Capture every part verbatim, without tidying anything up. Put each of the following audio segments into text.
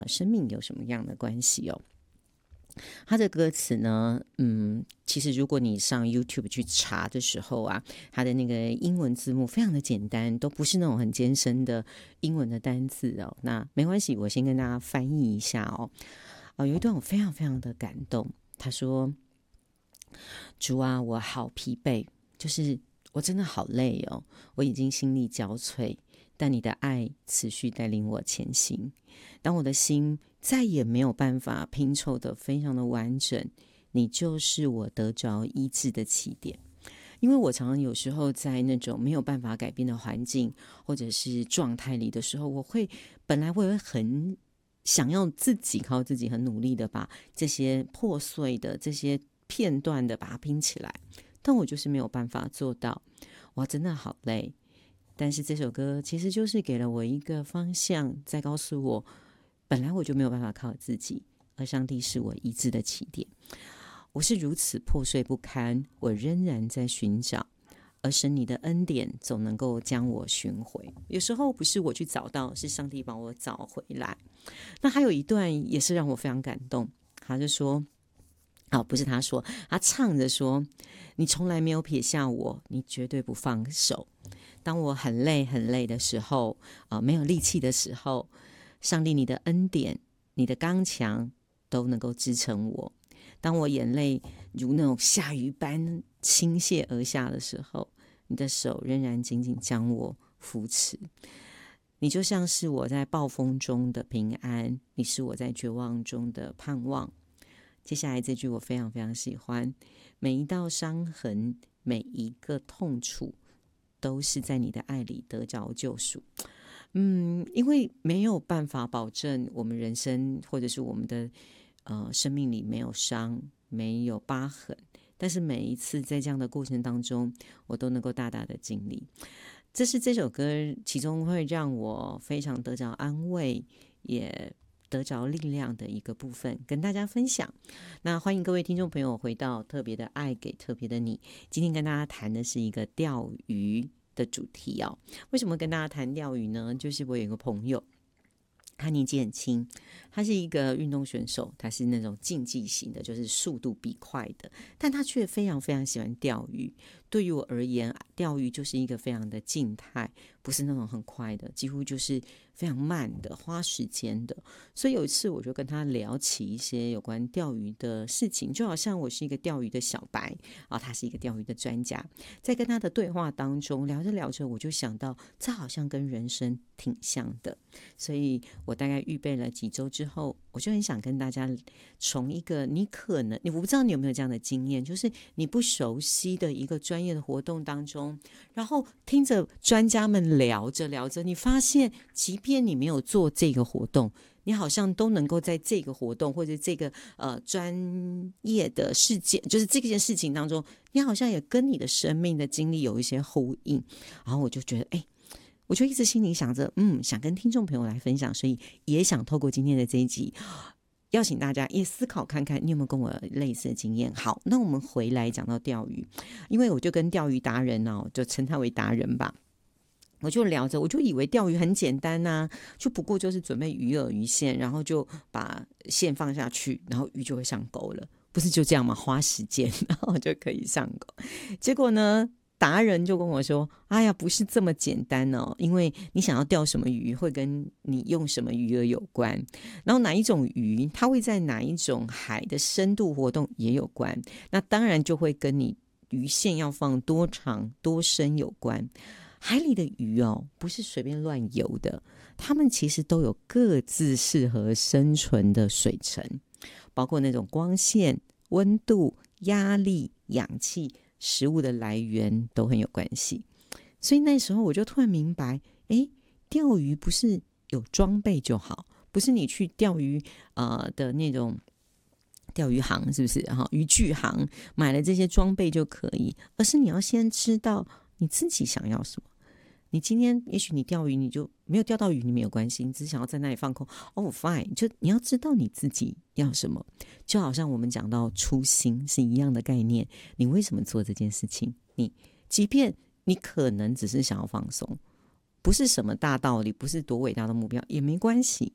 生命有什么样的关系哦。他的歌词呢，嗯，其实如果你上 YouTube 去查的时候啊，他的那个英文字幕非常的简单，都不是那种很艰深的英文的单字哦。那没关系，我先跟大家翻译一下哦。呃、有一段我非常非常的感动，他说：主啊，我好疲惫，就是我真的好累哦，我已经心力交瘁，但你的爱持续带领我前行。当我的心再也没有办法拼凑的非常的完整，你就是我得着医治的起点。因为我常常有时候在那种没有办法改变的环境或者是状态里的时候，我会本来我会很想要自己靠自己很努力的把这些破碎的这些片段的把它拼起来，但我就是没有办法做到。哇，真的好累。但是这首歌其实就是给了我一个方向，在告诉我本来我就没有办法靠自己，而上帝是我医治的起点。我是如此破碎不堪，我仍然在寻找，而神你的恩典总能够将我寻回。有时候不是我去找到，是上帝帮我找回来。那还有一段也是让我非常感动，他就说哦，不是他说，他唱着说：你从来没有撇下我，你绝对不放手。当我很累很累的时候，呃、没有力气的时候，上帝你的恩典，你的刚强都能够支撑我。当我眼泪如那种下雨般倾泻而下的时候，你的手仍然紧紧将我扶持。你就像是我在暴风中的平安，你是我在绝望中的盼望。接下来这句我非常非常喜欢，每一道伤痕，每一个痛楚，都是在你的爱里得着救赎。嗯，因为没有办法保证我们人生或者是我们的呃生命里没有伤，没有疤痕，但是每一次在这样的过程当中，我都能够大大的经历。这是这首歌其中会让我非常得着安慰，也得着力量的一个部分，跟大家分享。那欢迎各位听众朋友回到特别的爱给特别的你。今天跟大家谈的是一个钓鱼的主题哦。为什么跟大家谈钓鱼呢？就是我有一个朋友，他年纪很轻，他是一个运动选手，他是那种竞技型的，就是速度比快的，但他却非常非常喜欢钓鱼。对于我而言，钓鱼就是一个非常的静态，不是那种很快的，几乎就是非常慢的，花时间的。所以有一次我就跟他聊起一些有关钓鱼的事情，就好像我是一个钓鱼的小白啊，他是一个钓鱼的专家。在跟他的对话当中，聊着聊着，我就想到这好像跟人生挺像的。所以我大概预备了几周之后，我就很想跟大家从一个你可能我不知道你有没有这样的经验，就是你不熟悉的一个专业的活动当中，然后听着专家们聊着聊着，你发现即便你没有做这个活动，你好像都能够在这个活动或者这个呃专业的事件，就是这件事情当中，你好像也跟你的生命的经历有一些呼应。然后我就觉得，哎，我就一直心里想着，嗯，想跟听众朋友来分享，所以也想透过今天的这一集，邀请大家也思考看看，你有没有跟我类似的经验。好，那我们回来讲到钓鱼，因为我就跟钓鱼达人哦，就称他为达人吧。我就聊着，我就以为钓鱼很简单啊，就不过就是准备鱼饵鱼线，然后就把线放下去，然后鱼就会上钩了，不是就这样吗？花时间然后就可以上钩。结果呢，达人就跟我说：哎呀，不是这么简单哦，因为你想要钓什么鱼会跟你用什么鱼饵有关，然后哪一种鱼它会在哪一种海的深度活动也有关，那当然就会跟你鱼线要放多长多深有关。海里的鱼哦，不是随便乱游的，它们其实都有各自适合生存的水层，包括那种光线、温度、压力、氧气、食物的来源都很有关系。所以那时候我就突然明白，哎，钓鱼不是有装备就好，不是你去钓鱼呃的那种钓鱼行，是不是？渔具行买了这些装备就可以，而是你要先知道你自己想要什么。你今天也许你钓鱼，你就没有钓到鱼，你没有关系，你只想要在那里放空，哦 fine， 就你要知道你自己要什么。就好像我们讲到初心是一样的概念，你为什么做这件事情？你即便你可能只是想要放松，不是什么大道理，不是多伟大的目标也没关系，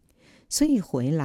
所以回来